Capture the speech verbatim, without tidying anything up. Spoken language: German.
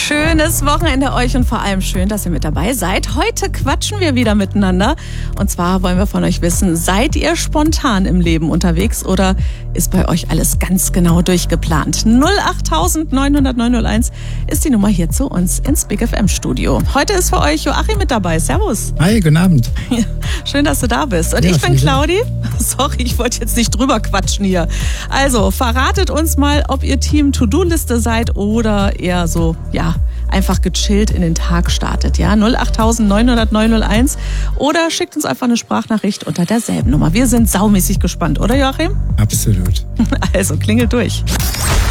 Schönes Wochenende euch und vor allem schön, dass ihr mit dabei seid. Heute quatschen wir wieder miteinander. Und zwar wollen wir von euch wissen, seid ihr spontan im Leben unterwegs oder ist bei euch alles ganz genau durchgeplant? null acht neun null null neun null eins ist die Nummer hier zu uns ins Big F M Studio. Heute ist für euch Joachim mit dabei. Servus. Hi, guten Abend. Ja, schön, dass du da bist. Und Ja, ich bin vielen Claudi. Sorry, ich wollte jetzt nicht drüber quatschen hier. Also, verratet uns mal, ob ihr Team To-Do-Liste seid oder eher so, ja, einfach gechillt in den Tag startet. Ja, null acht neun null null neun null eins oder schickt uns einfach eine Sprachnachricht unter derselben Nummer. Wir sind saumäßig gespannt, oder Joachim? Absolut. Also, klingelt durch.